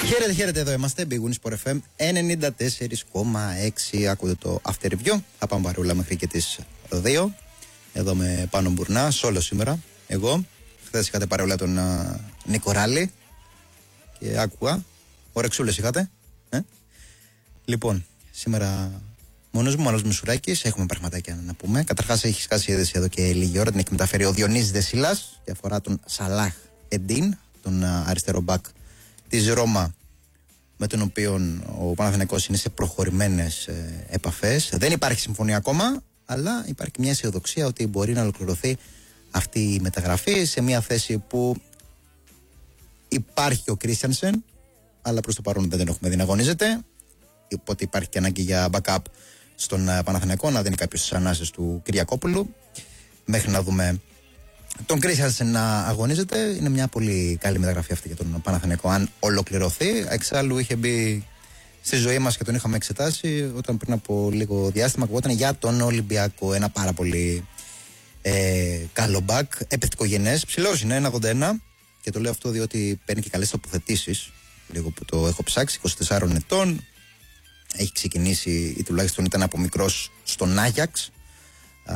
Χαίρετε, χαίρετε, εδώ είμαστε. Big Wins Sport FM 94,6. Ακούτε το After Review. Θα πάμε παρούλα μέχρι και τις 2. Εδώ με Πάνο Μπουρνά, σόλο σήμερα. Εγώ. Χθες είχατε παρούλα τον Νίκο Ράλη. Και άκουγα. Ωρεξούλες είχατε. Λοιπόν, σήμερα μόνος μου, Μάνος Μισουράκης. Έχουμε πραγματάκια να πούμε. Καταρχάς, έχει σκάσει η είδηση εδώ και λίγη ώρα. Την έχει μεταφέρει ο Διονύσης Δεσίλας και αφορά τον Σαλάχ Εντίν, τον αριστερό μπακ της Ρώμα, με τον οποίο ο Παναθηναϊκός είναι σε προχωρημένες επαφές. Δεν υπάρχει συμφωνία ακόμα, αλλά υπάρχει μια αισιοδοξία ότι μπορεί να ολοκληρωθεί αυτή η μεταγραφή σε μια θέση που υπάρχει ο Κρίστιανσεν, αλλά προς το παρόν δεν τον έχουμε δει να αγωνίζεται. Οπότε υπάρχει και ανάγκη για backup στον Παναθηναϊκό, να δίνει κάποιος τις ανάσες του Κυριακόπουλου μέχρι να δούμε τον Κρίστιανσεν να αγωνίζεται. Είναι μια πολύ καλή μεταγραφή αυτή για τον Παναθηναϊκό, αν ολοκληρωθεί. Εξάλλου είχε μπει στη ζωή μας και τον είχαμε εξετάσει όταν πριν από λίγο διάστημα ακουγόταν για τον Ολυμπιακό. Ένα πάρα πολύ καλό μπακ, επιθετικογενές. Ψηλός είναι, 1,81, και το λέω αυτό διότι παίρνει και καλές τοποθετήσεις. Λίγο που το έχω ψάξει, 24 ετών. Έχει ξεκινήσει ή τουλάχιστον ήταν από μικρός στον Άγιαξ.